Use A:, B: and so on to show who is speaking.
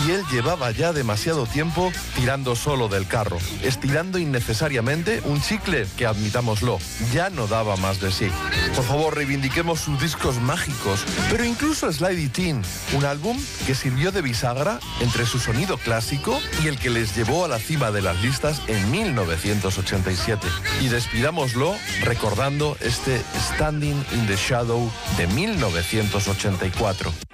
A: y él llevaba ya demasiado tiempo tirando solo del carro, estirando innecesariamente un chicle que, admitámoslo, ya no daba más de sí. Por favor, reivindiquemos sus discos mágicos, pero incluso Slide It In, un álbum que sirvió de bisagra entre su sonido clásico y el que les llevó a la cima de las listas en 1987. Y despidámoslo recordando este Standing in the Shadow de 1984.